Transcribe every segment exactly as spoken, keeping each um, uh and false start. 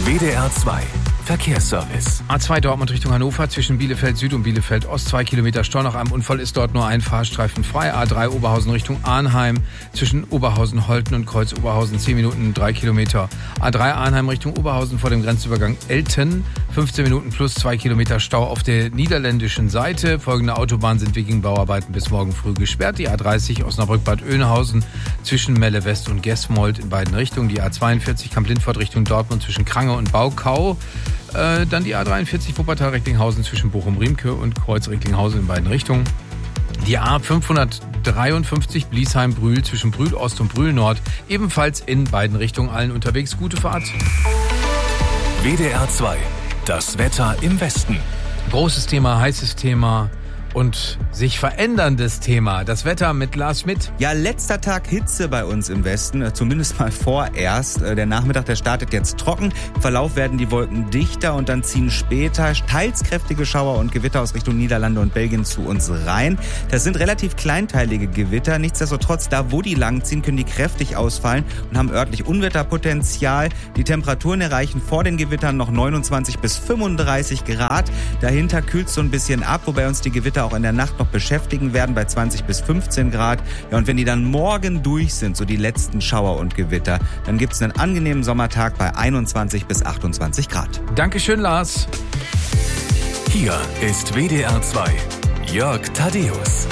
W D R zwei Verkehrsservice. A zwei Dortmund Richtung Hannover zwischen Bielefeld Süd und Bielefeld Ost. Zwei Kilometer Stau. Nach einem Unfall ist dort nur ein Fahrstreifen frei. A drei Oberhausen Richtung Arnheim zwischen Oberhausen, Holten und Kreuz Oberhausen. Zehn Minuten, drei Kilometer. A drei Arnheim Richtung Oberhausen vor dem Grenzübergang Elten. fünfzehn Minuten plus zwei Kilometer Stau auf der niederländischen Seite. Folgende Autobahnen sind wegen Bauarbeiten bis morgen früh gesperrt. Die A dreißig Osnabrück-Bad Oeynhausen zwischen Melle West und Gesmold in beiden Richtungen. Die A zweiundvierzig Kamp-Lindfort Richtung Dortmund zwischen Krange und Baukau. Äh, dann die A dreiundvierzig Wuppertal-Recklinghausen zwischen Bochum-Riemke und Kreuz-Recklinghausen in beiden Richtungen. Die A fünfhundertdreiundfünfzig Bliesheim-Brühl zwischen Brühl-Ost und Brühl-Nord ebenfalls in beiden Richtungen. Allen unterwegs. Gute Fahrt. W D R zwei. Das Wetter im Westen. Großes Thema, heißes Thema und sich veränderndes Thema. Das Wetter mit Lars Schmidt. Ja, letzter Tag Hitze bei uns im Westen, zumindest mal vorerst. Der Nachmittag, der startet jetzt trocken. Im Verlauf werden die Wolken dichter und dann ziehen später teils kräftige Schauer und Gewitter aus Richtung Niederlande und Belgien zu uns rein. Das sind relativ kleinteilige Gewitter. Nichtsdestotrotz, da wo die langziehen, können die kräftig ausfallen und haben örtlich Unwetterpotenzial. Die Temperaturen erreichen vor den Gewittern noch neunundzwanzig bis fünfunddreißig Grad. Dahinter kühlt es so ein bisschen ab, wobei uns die Gewitter auch in der Nacht noch beschäftigen werden bei zwanzig bis fünfzehn Grad. Ja, und wenn die dann morgen durch sind, so die letzten Schauer und Gewitter, dann gibt es einen angenehmen Sommertag bei einundzwanzig bis achtundzwanzig Grad. Dankeschön, Lars. Hier ist W D R zwei. Jörg Thaddeus.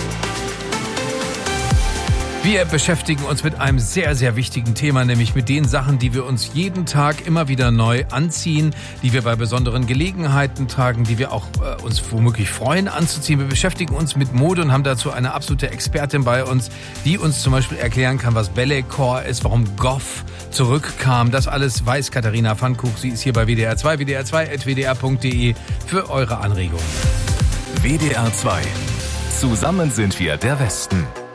Wir beschäftigen uns mit einem sehr, sehr wichtigen Thema, nämlich mit den Sachen, die wir uns jeden Tag immer wieder neu anziehen, die wir bei besonderen Gelegenheiten tragen, die wir auch äh, uns womöglich freuen anzuziehen. Wir beschäftigen uns mit Mode und haben dazu eine absolute Expertin bei uns, die uns zum Beispiel erklären kann, was Balletcore ist, warum Goff zurückkam. Das alles weiß Katharina Pfannkuch. Sie ist hier bei W D R zwei, W D R zwei at W D R punkt D E für eure Anregungen. W D R zwei. Zusammen sind wir der Westen.